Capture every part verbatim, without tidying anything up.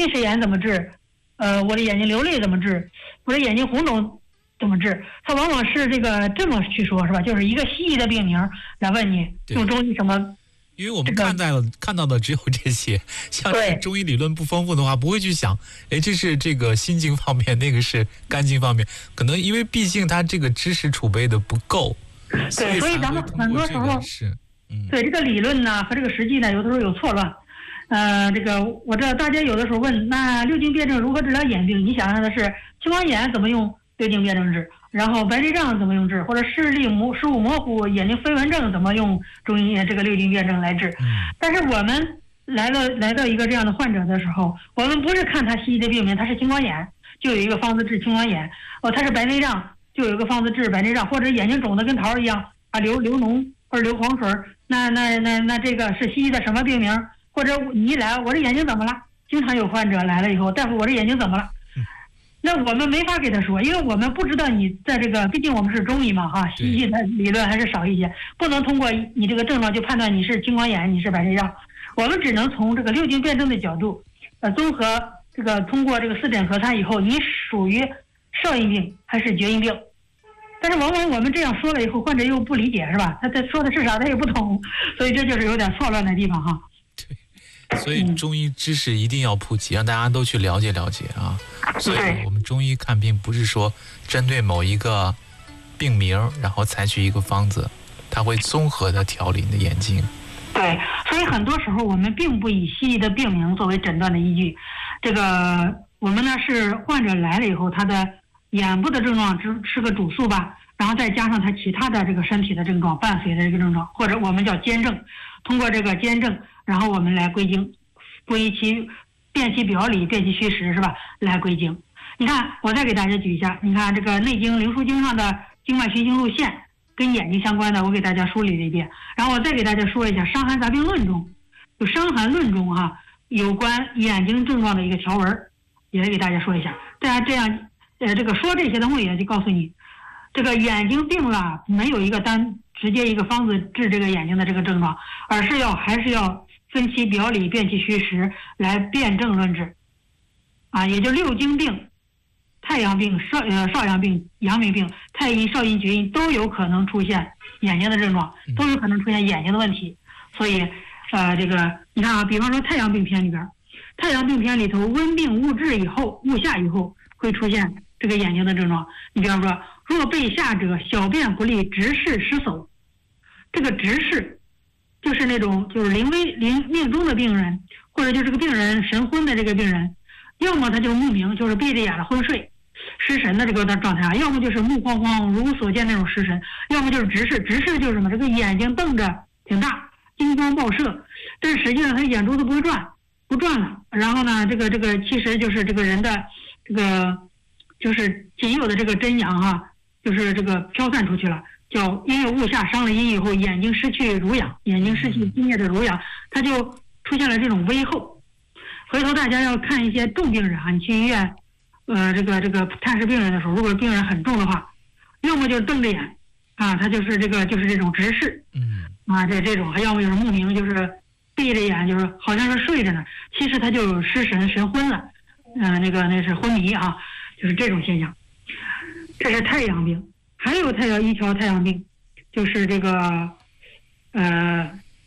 近视眼怎么治？呃，我的眼睛流泪怎么治？我的眼睛红肿怎么治？它往往是这个这么去说，是吧？就是一个西医的病名来问你用中医什么。 因为我们看到了、这个、看到的只有这些，像是中医理论不丰富的话，不会去想，哎，这是这个心经方面，那个是肝经方面，可能因为毕竟他这个知识储备的不够， 对，所以咱们很多时候是，嗯， 对这个理论呢和这个实际呢，有的时候有错乱。呃，这个我知道大家有的时候问，那六经辩证如何治疗眼病？你想象的是青光眼怎么用六经辩证治？然后白内障怎么用治，或者视力模视物模糊、眼睛飞蚊症怎么用中医这个六经辩证来治？但是我们来了来到一个这样的患者的时候，我们不是看他西医的病名，他是青光眼，就有一个方子治青光眼；哦，他是白内障，就有一个方子治白内障，或者眼睛肿得跟桃一样啊，流流脓或者流黄水，那那那那这个是西医的什么病名？或者你一来，我这眼睛怎么了？经常有患者来了以后，大夫，我这眼睛怎么了？那我们没法给他说，因为我们不知道你在这个，毕竟我们是中医嘛，哈，西医的理论还是少一些，不能通过你这个症状就判断你是青光眼，你是白内障。我们只能从这个六经辩证的角度，呃，综合这个通过这个四诊合参以后，你属于少阴病还是厥阴病？但是往往我们这样说了以后，患者又不理解，是吧？他他说的是啥，他也不懂，所以这就是有点错乱的地方哈。 对，所以中医知识一定要普及，让大家都去了解了解啊。所以我们中医看病不是说针对某一个病名然后采取一个方子，它会综合的调理你的眼睛。 对，所以很多时候我们并不以西医的病名作为诊断的依据，这个我们呢是患者来了以后，他的眼部的症状只是个主诉吧，然后再加上他其他的这个身体的症状伴随的这个症状，或者我们叫兼症，通过这个兼症，然后我们来归经，归其辨其表里，辨其虚实，是吧？来归经。你看，我再给大家举一下，你看这个《内经·灵枢经》上的经脉循行路线，跟眼睛相关的，我给大家梳理了一遍。然后我再给大家说一下《伤寒杂病论》中，就《伤寒论》中哈、啊、有关眼睛症状的一个条文，也给大家说一下。大家这样，呃，这个说这些东西就告诉你，这个眼睛病了，没有一个单直接一个方子治这个眼睛的这个症状，而是要还是要分其表里，辨其虚实，来辨证论治，啊，也就六经病、太阳病、少呃少阳病、阳明病、太阴、少阴、厥阴都有可能出现眼睛的症状，都有可能出现眼睛的问题。所以，呃，这个你看啊，比方说太阳病篇里边，太阳病篇里头温病误治以后，误下以后会出现这个眼睛的症状。你比方说，若被下者，小便不利，直视失手。这个直视就是那种就是临危临命中的病人，或者就是个病人神昏的这个病人，要么他就目明，就是闭着眼了昏睡失神的这个状态啊，要么就是目晃晃如无所见那种失神，要么就是直视。直视就是什么？这个眼睛瞪着挺大，金光爆射，但实际上他眼珠子不会转，不转了。然后呢，这个这个其实就是这个人的这个就是仅有的这个真阳哈、啊，就是这个飘散出去了。叫因为误下伤了阴以后，眼睛失去濡养，眼睛失去津液的濡养，它就出现了这种微厚。回头大家要看一些重病人啊，你去医院，呃，这个这个探视病人的时候，如果病人很重的话，要么就是瞪着眼，啊，他就是这个就是这种直视， 嗯， 啊，这这种，还要么就是目明，就是闭着眼，就是好像是睡着呢，其实他就失神神昏了，嗯、呃，那个那是昏迷啊，就是这种现象。这是太阳病。还有太阳一条太阳病，就是这个，呃，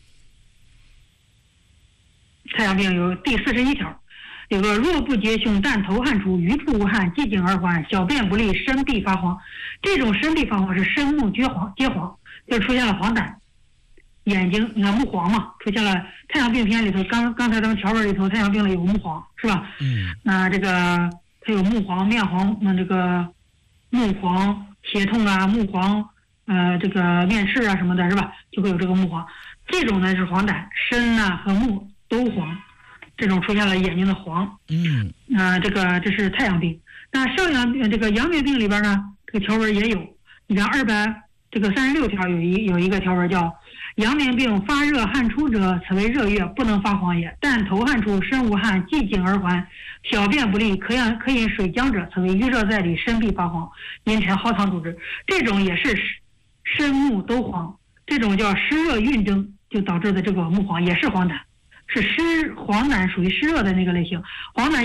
太阳病有第四十一条，有个若不结胸，但头汗出，余处无汗，寂静而缓，小便不利，身必发黄。这种身必发黄是身目皆黄，皆黄，就出现了黄疸，眼睛你看目黄嘛，出现了太阳病篇里头，刚刚才咱们条文里头太阳病里有目黄是吧？ 嗯， 那这个它有目黄、面黄，那这个目黄。血痛啊，目黄，呃，这个面赤啊什么的，是吧？就会有这个目黄。这种呢是黄疸，身呐、啊、和目都黄，这种出现了眼睛的黄。 嗯， 啊、呃，这个这是太阳病。那少阳病这个阳明病里边呢，这个条文也有。你看二百这个三十六条有一有一个条文叫阳明病发热汗出者，此为热月，不能发黄也。但头汗出，身无汗，寂静而缓，小便不利，可饮可饮水浆者，此为淤热在里，身必发黄，因沉耗汤主之。这种也是身目都黄，这种叫湿热蕴蒸就导致的这个目黄，也是黄疸，是湿黄疸属于湿热的那个类型。黄疸